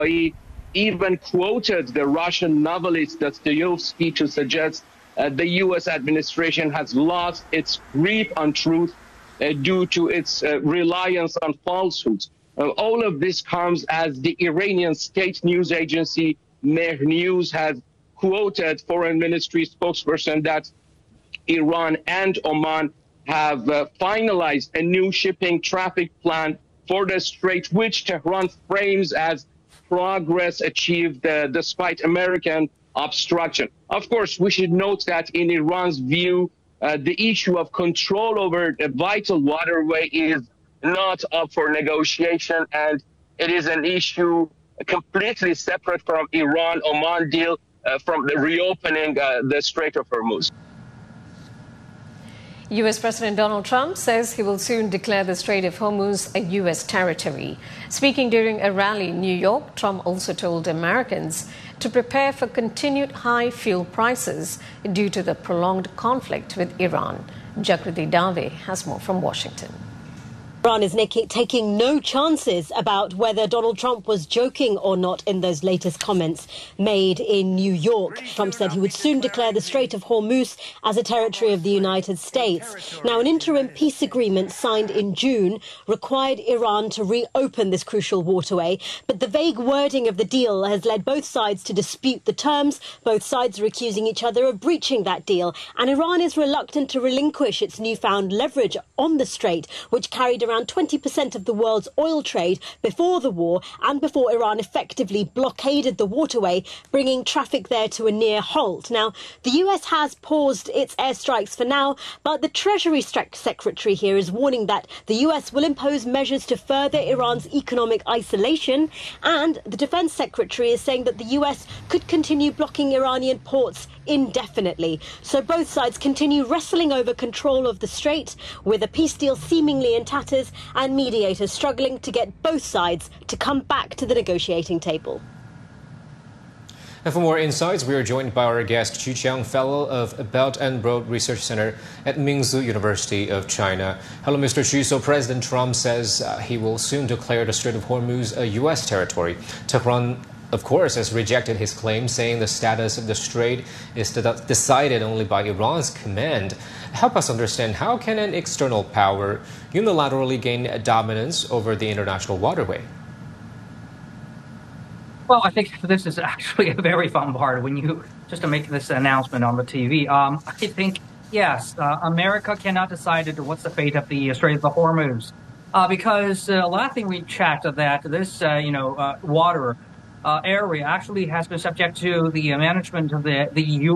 He even quoted the Russian novelist Dostoevsky to suggest the U.S. administration has lost its grip on truth due to its reliance on falsehoods. All of this comes as the Iranian state news agency Mehr News has quoted Foreign Ministry spokesperson that Iran and Oman have finalized a new shipping traffic plan for the strait, which Tehran frames as progress achieved despite American obstruction. Of course, we should note that in Iran's view, the issue of control over a vital waterway is not up for negotiation, and it is an issue completely separate from Iran-Oman deal from the reopening the Strait of Hormuz. U.S. President Donald Trump says he will soon declare the Strait of Hormuz a U.S. territory. Speaking during a rally in New York, Trump also told Americans to prepare for continued high fuel prices due to the prolonged conflict with Iran. Jagriti Dave has more from Washington. Iran is taking no chances about whether Donald Trump was joking or not in those latest comments made in New York. Trump said he would soon declare the Strait of Hormuz as a territory of the United States. Now, an interim peace agreement signed in June required Iran to reopen this crucial waterway, but the vague wording of the deal has led both sides to dispute the terms. Both sides are accusing each other of breaching that deal, and Iran is reluctant to relinquish its newfound leverage on the strait, which carried around 20% of the world's oil trade before the war and before Iran effectively blockaded the waterway, bringing traffic there to a near halt. Now, the US has paused its airstrikes for now, but the Treasury Secretary here is warning that the US will impose measures to further Iran's economic isolation, and the Defense Secretary is saying that the US could continue blocking Iranian ports indefinitely. So both sides continue wrestling over control of the strait, with a peace deal seemingly in tatters and mediators struggling to get both sides to come back to the negotiating table. And for more insights, we are joined by our guest, Qu Qiang, Fellow of Belt and Road Research Center at Minzu University of China. Hello, Mr. Qu. So President Trump says he will soon declare the Strait of Hormuz a U.S. territory. Tehran, of course, has rejected his claim, saying the status of the strait is decided only by Iran's command. Help us understand, how can an external power unilaterally gain dominance over the international waterway? Well, I think this is actually a very fun part when you just to make this announcement on the TV. I think, yes, America cannot decide what's the fate of the Strait of the Hormuz, because last thing we checked that this, water area actually has been subject to the management of the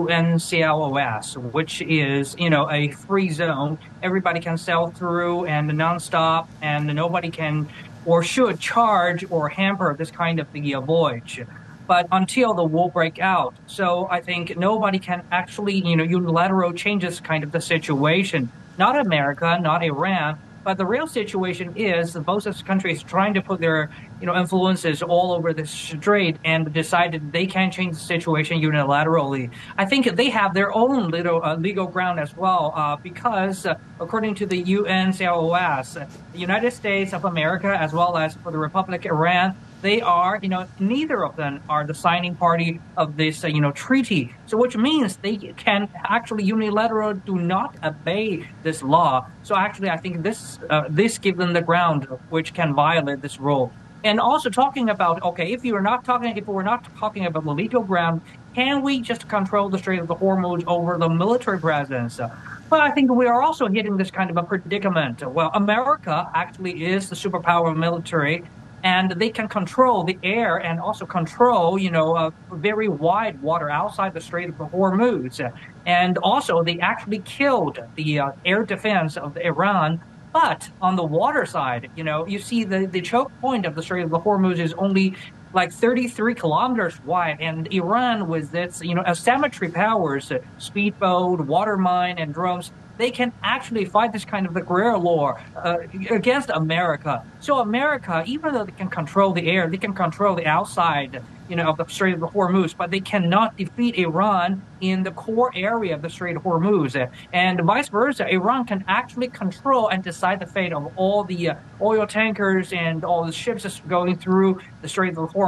UNCLOS, which is, a free zone. Everybody can sail through and nonstop, and nobody can or should charge or hamper this kind of the voyage. But until the war break out, so I think nobody can actually, unilaterally change this kind of the situation. Not America, not Iran. But the real situation is that both of these countries trying to put their, influences all over the strait and decided they can change the situation unilaterally. I think they have their own little legal ground as well, because according to the UNCLOS, the United States of America, as well as for the Republic of Iran, they are, neither of them are the signing party of this, treaty. So which means they can actually unilaterally do not obey this law. So actually, I think this gives them the ground which can violate this rule. And also talking about, okay, if we're not talking about the legal ground, can we just control the Strait of the Hormuz over the military presence? But I think we are also hitting this kind of a predicament. Well, America actually is the superpower military, and they can control the air and also control, very wide water outside the Strait of Hormuz. And also, they actually killed the air defense of Iran. But on the water side, you see the choke point of the Strait of Hormuz is only like 33 kilometers wide. And Iran, with its, asymmetry powers, speedboat, water mine, and drones, they can actually fight this kind of the guerrilla war against America. So America, even though they can control the air, they can control the outside, of the Strait of Hormuz, but they cannot defeat Iran in the core area of the Strait of Hormuz. And vice versa, Iran can actually control and decide the fate of all the oil tankers and all the ships going through the Strait of Hormuz.